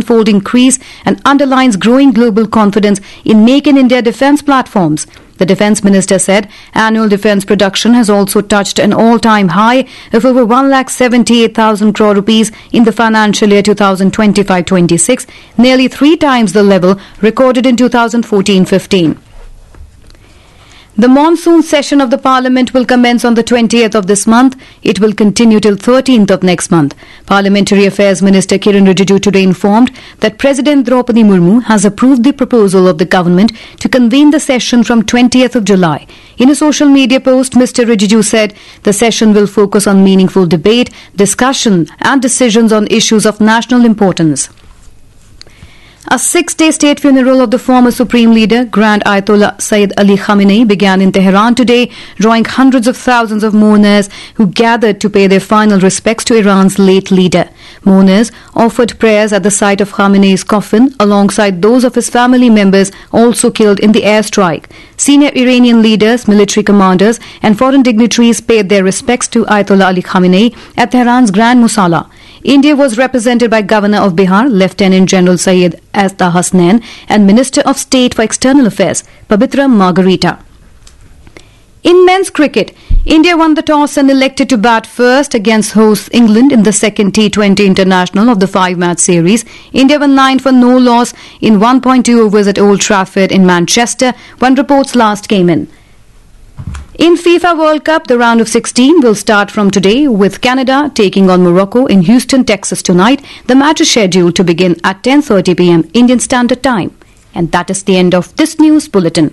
7-fold increase and underlines growing global confidence in Make in India defence platforms. The Defence Minister said annual defence production has also touched an all-time high of over 1,78,000 crore rupees in the financial year 2025-26, nearly 3 times the level recorded in 2014-15. The monsoon session of the Parliament will commence on the 20th of this month. It will continue till 13th of next month. Parliamentary Affairs Minister Kiren Rijiju today informed that President Draupadi Murmu has approved the proposal of the government to convene the session from 20th of July. In a social media post, Mr. Rijiju said the session will focus on meaningful debate, discussion and decisions on issues of national importance. A 6-day state funeral of the former Supreme Leader, Grand Ayatollah Sayyid Ali Khamenei, began in Tehran today, drawing hundreds of thousands of mourners who gathered to pay their final respects to Iran's late leader. Mourners offered prayers at the site of Khamenei's coffin alongside those of his family members also killed in the airstrike. Senior Iranian leaders, military commanders and foreign dignitaries paid their respects to Ayatollah Ali Khamenei at Tehran's Grand Musalla. India was represented by Governor of Bihar, Lieutenant General Syed Asta Hasnain, and Minister of State for External Affairs, Pabitra Margarita. In men's cricket, India won the toss and elected to bat first against host England in the second T20 international of the 5-match series. India won 9 for no loss in 1.2 overs at Old Trafford in Manchester when reports last came in. In FIFA World Cup, the round of 16 will start from today with Canada taking on Morocco in Houston, Texas tonight. The match is scheduled to begin at 10:30 p.m. Indian Standard Time. And that is the end of this news bulletin.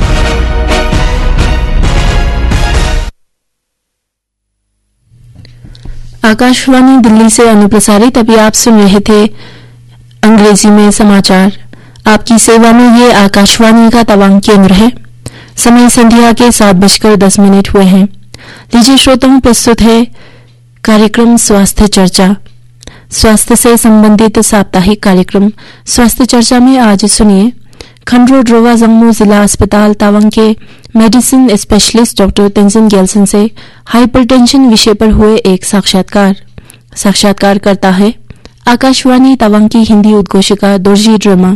Akashvani Delhi से अनुप्रसारित अभी आप सुन रहे थे अंग्रेजी में समाचार। आपकी सेवा में ये आकाशवाणी का तवांग केंद्र है। समय संध्या के 7:10 हुए हैं। लीजिए श्रोताओं, प्रस्तुत है कार्यक्रम स्वास्थ्य चर्चा। स्वास्थ्य से संबंधित साप्ताहिक कार्यक्रम स्वास्थ्य चर्चा में आज सुनिए खंड्रो ड्रोवा जम्मू जिला अस्पताल तावांग के मेडिसिन स्पेशलिस्ट डॉक्टर तेंजिन गेल्सन से हाइपरटेंशन विषय पर हुए एक साक्षात्कार करता है आकाशवाणी तावांग की हिंदी उद्घोषिका दोरजी ड्रमा।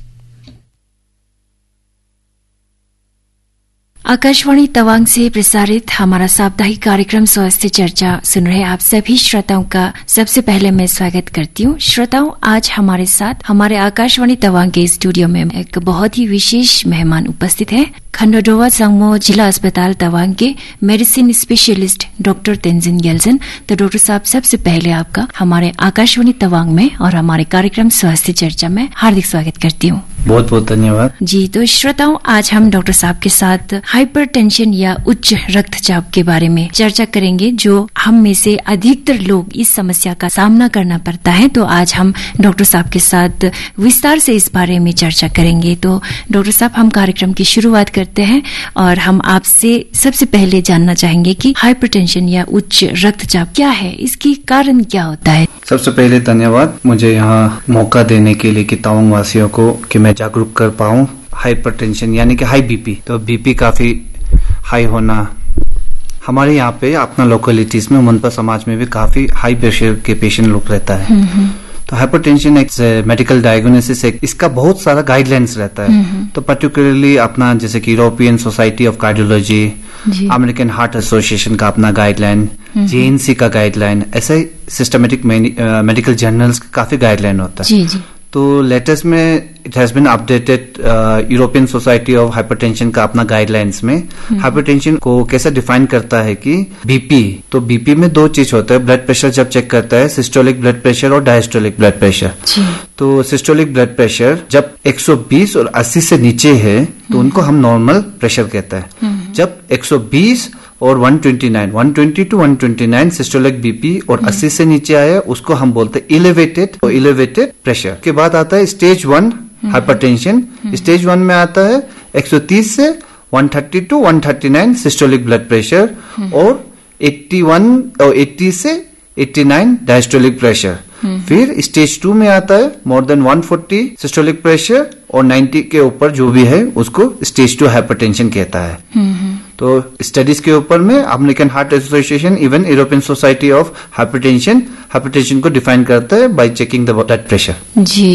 आकाशवाणी तवांग से प्रसारित हमारा साप्ताहिक कार्यक्रम स्वास्थ्य चर्चा सुन रहे आप सभी श्रोताओं का सबसे पहले मैं स्वागत करती हूँ। श्रोताओं, आज हमारे साथ हमारे आकाशवाणी तवांग के स्टूडियो में एक बहुत ही विशेष मेहमान उपस्थित है। खंडोवा संगमो जिला अस्पताल तवांग के मेडिसिन स्पेशलिस्ट डॉक्टर तेंजिन गेल्सन। तो डॉक्टर साहब, सबसे पहले आपका हमारे आकाशवाणी तवांग में और हमारे कार्यक्रम स्वास्थ्य चर्चा में हार्दिक स्वागत करती हूँ। बहुत बहुत धन्यवाद जी। तो श्रोताओं, आज हम डॉक्टर साहब के साथ हाइपरटेंशन या उच्च रक्तचाप के बारे में चर्चा करेंगे, जो हम में से अधिकतर लोग इस समस्या का सामना करना पड़ता है। तो आज हम डॉक्टर साहब के साथ विस्तार से इस बारे में चर्चा करेंगे। तो डॉक्टर साहब, हम कार्यक्रम की शुरुआत करते हैं और हम आपसे सबसे पहले जानना चाहेंगे कि हाइपरटेंशन या उच्च रक्तचाप क्या है, इसकी कारण क्या होता है। सबसे पहले धन्यवाद मुझे यहाँ मौका देने के लिए कि तवांग वासियों को कि मैं जागरूक कर पाऊं। हाइपरटेंशन यानी कि हाई बीपी, तो बीपी काफी हाई होना हमारे यहाँ पे अपना लोकेलिटीज में मनपा समाज में भी काफी हाई प्रेशर के पेशेंट लोग रहता है। तो हाइपरटेंशन एक मेडिकल डायग्नोसिस है, इसका बहुत सारा गाइडलाइंस रहता है। तो पर्टिकुलरली अपना जैसे कि European society of cardiology, American heart association का अपना गाइडलाइन, जेएनसी का गाइडलाइन, ऐसे सिस्टमेटिक मेडिकल जर्नल्स का काफी गाइडलाइन होता है। तो लेटेस्ट में it has been updated European society of hypertension का अपना गाइडलाइंस में हाइपरटेंशन को कैसे डिफाइन करता है कि बीपी, तो बीपी में 2 चीज होता है। ब्लड प्रेशर जब चेक करता है, सिस्टोलिक ब्लड प्रेशर और डायस्टोलिक ब्लड प्रेशर। तो सिस्टोलिक ब्लड प्रेशर जब 120 और 80 से नीचे है तो उनको हम नॉर्मल प्रेशर कहता है। जब 120 और 120 to 129 सिस्टोलिक बीपी और 80 से नीचे आया उसको हम बोलते हैं इलेवेटेड प्रेशर। के बाद आता है स्टेज 1 हाइपरटेंशन। स्टेज 1 में आता है 130 से 130 to 139 सिस्टोलिक ब्लड प्रेशर और 81 और 80 से 89 डायस्टोलिक प्रेशर। फिर स्टेज 2 में आता है मोर देन 140 सिस्टोलिक प्रेशर और 90 के ऊपर जो भी है उसको स्टेज 2 हाइपरटेंशन कहता है। तो स्टडीज के ऊपर में American heart association, even European society of hypertension को डिफाइन करता है bye checking the blood pressure. Ji,